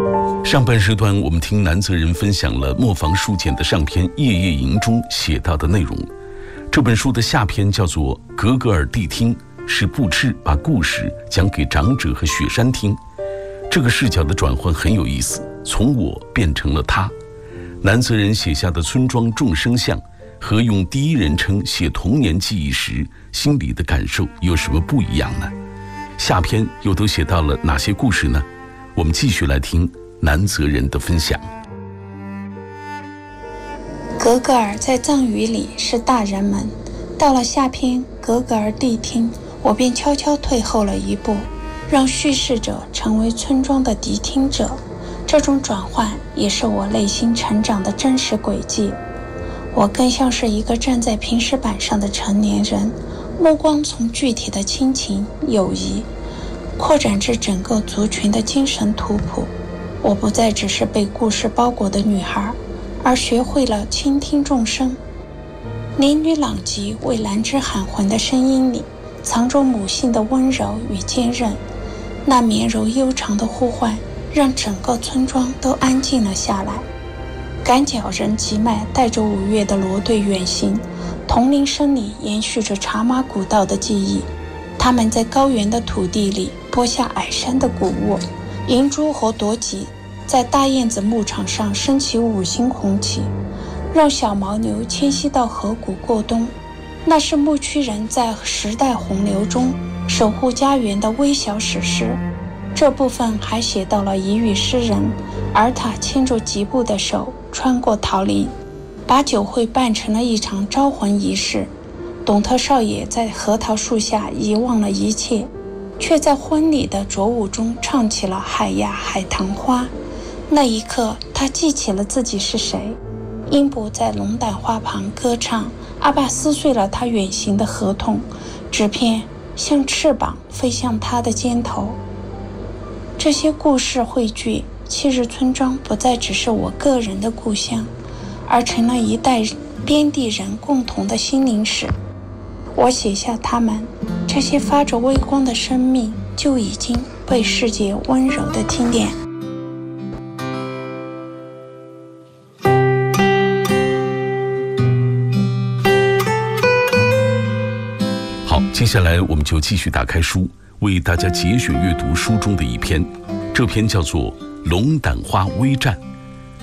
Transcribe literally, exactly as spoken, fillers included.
上半时段，我们听南泽人分享了磨坊书简的上篇《夜夜吟》中写到的内容。这本书的下篇叫做《格格尔谛听》，是布赤把故事讲给长者和雪山听。这个视角的转换很有意思，从我变成了他。南泽人写下的村庄众生相，和用第一人称写童年记忆时心里的感受有什么不一样呢？下篇又都写到了哪些故事呢？我们继续来听南泽人的分享。 格格尔在藏语里是大人们，到了下篇格格尔谛听，我便悄悄退后了一步，让叙事者成为村庄的谛听者。这种转换也是我内心成长的真实轨迹。我更像是一个站在平石板上的成年人，目光从具体的亲情、友谊扩展至整个族群的精神图谱。我不再只是被故事包裹的女孩，而学会了倾听众生。林女朗极蔚蓝之喊魂的声音里，藏着母性的温柔与坚韧。那绵柔悠长的呼唤，让整个村庄都安静了下来。赶脚人吉麦带着五月的罗队远行，铜铃声里延续着茶马古道的记忆。他们在高原的土地里播下矮山的谷物，银珠和夺吉在大燕子牧场上升起五星红旗，让小牦牛迁徙到河谷过冬。那是牧区人在时代洪流中守护家园的微小史诗。这部分还写到了彝语诗人尔塔牵着吉布的手穿过桃林，把酒会办成了一场招魂仪式。董特少爷在核桃树下遗忘了一切，却在婚礼的着舞中唱起了海呀海棠花。那一刻，他记起了自己是谁。英布在龙胆花旁歌唱，阿爸撕碎了他远行的合同，纸片像翅膀飞向他的肩头。这些故事汇聚，七日村庄不再只是我个人的故乡，而成了一代边地人共同的心灵史。我写下他们，这些发着微光的生命就已经被世界温柔地听见。 好，接下来我们就继续打开书，为大家节选阅读书中的一篇。这篇叫做《龙胆花微战》。